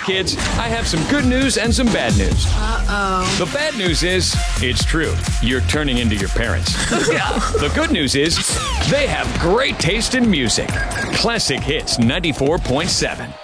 kids, I have some good news and some bad news. Uh-oh. The bad news is, it's true. You're turning into your parents. The good news is, they have great taste in music. Classic Hits 94.7.